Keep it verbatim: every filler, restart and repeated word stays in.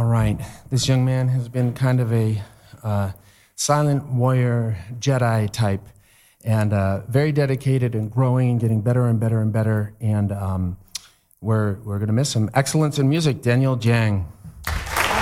right. This young man has been kind of a uh, silent warrior Jedi type, and uh, very dedicated and growing and getting better and better and better. And um, we're we're going to miss him. Excellence in music, Daniel Jang.